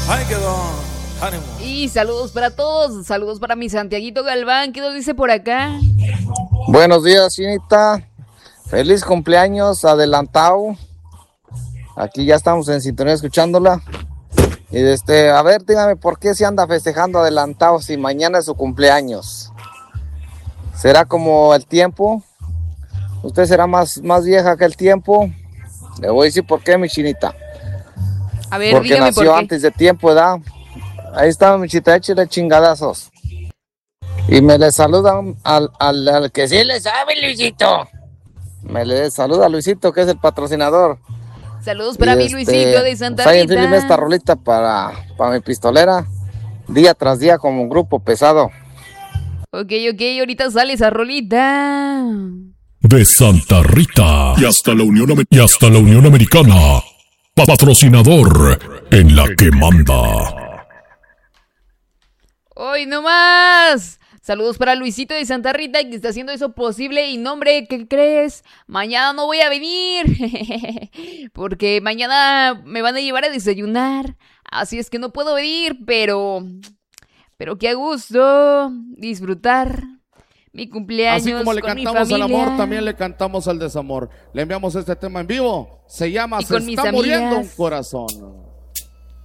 Ahí quedó. Ánimo. Y saludos para todos, saludos para mi Santiaguito Galván, ¿qué nos dice por acá? Buenos días, Chinita. Feliz cumpleaños adelantado. Aquí ya estamos en sintonía escuchándola. Y a ver, dígame por qué se anda festejando adelantado si mañana es su cumpleaños. ¿Será como el tiempo? ¿Usted será más vieja que el tiempo? Le voy a decir por qué, mi Chinita. A ver, porque dígame nació por qué. antes de tiempo, ¿verdad? Ahí está, mi Chita, échale chingadazos. Y me le saludan al que sí le sabe, Luisito. Me le saluda a Luisito, que es el patrocinador. Saludos para mi Luisito de Santa pues ahí Rita. enfíleme esta rolita para mi pistolera. Día tras día como un grupo pesado. Ok, ahorita sale esa rolita. De Santa Rita y hasta la Unión Americana. Patrocinador en la que manda. ¡Hoy no más! Saludos para Luisito de Santa Rita, que está haciendo eso posible. Y no, hombre, ¿qué crees? Mañana no voy a venir. Porque mañana me van a llevar a desayunar. Así es que no puedo venir, pero qué a gusto disfrutar mi cumpleaños. Así como le con cantamos mi al familia. amor, también le cantamos al desamor. Le enviamos este tema en vivo. Se llama Y Se con mis está muriendo un amigas. corazón.